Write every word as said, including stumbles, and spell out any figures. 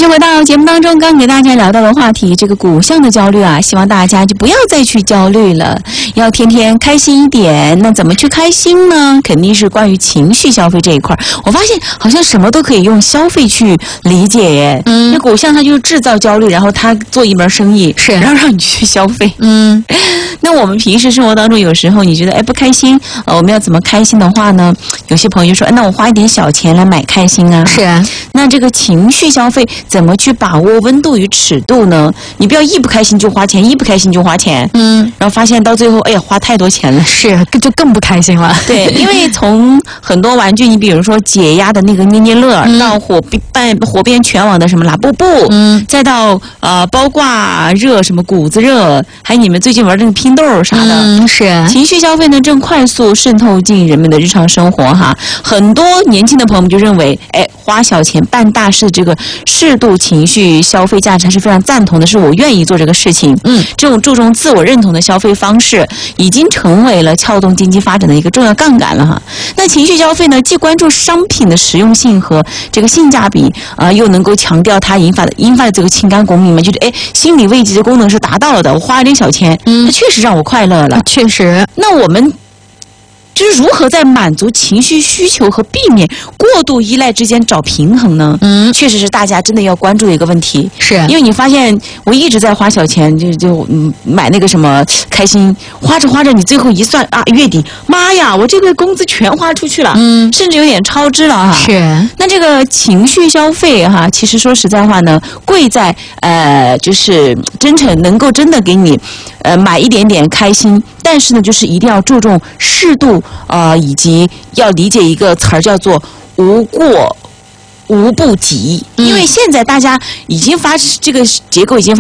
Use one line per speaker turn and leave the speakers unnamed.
续回到节目当中，刚给大家聊到的话题，这个骨相的焦虑啊，希望大家就不要再去焦虑了，要天天开心一点。那怎么去开心呢？肯定是关于情绪消费这一块。我发现好像什么都可以用消费去理解耶。嗯，那骨相它就是制造焦虑，然后它做一门生意，是，然后让你去消费。嗯，那我们平时生活当中，有时候你觉得哎不开心，呃，我们要怎么开心的话呢？有些朋友就说，哎，那我花一点小钱来买开心啊。是啊，那这个情绪消费怎么去把握温度与尺度呢？你不要一不开心就花钱，一不开心就花钱，嗯，然后发现到最后，哎呀，花太多钱了，是，就更不开心了。对，因为从很多玩具，你比如说解压的那个捏捏乐，嗯、到火边火边全网的什么拉布布，嗯，再到呃包挂热什么谷子热，还有你们最近玩那个拼豆啥的，嗯，是情绪消费呢正快速渗透进人们的日常生活哈。很多年轻的朋友们就认为，哎，花小钱办大事，这个适度情绪消费价值还是非常赞同的，是我愿意做这个事情。嗯，这种注重自我认同的消费方式，已经成为了撬动经济发展的一个重要杠杆了哈。那情绪消费呢，既关注商品的实用性和这个性价比，啊、呃，又能够强调它引发的引发的这个情感共鸣嘛，就是哎，心理慰藉的功能是达到了的。我花了点小钱，嗯，它确实让我快乐了，确实。那我们就是如何在满足情绪需求和避免过度依赖之间找平衡呢？嗯，确实是大家真的要关注的一个问题。是，因为你发现我一直在花小钱，就就嗯买那个什么开心，花着花着，你最后一算啊，月底，妈呀，我这个工资全花出去了，嗯，甚至有点超支了哈。是，那这个情绪消费哈，其实说实在话呢，贵在呃就是真诚，能够真的给你呃买一点点开心，但是呢，就是一定要注重适度。呃，以及要理解一个词儿叫做无过无不及，因为现在大家已经发这个结构已经发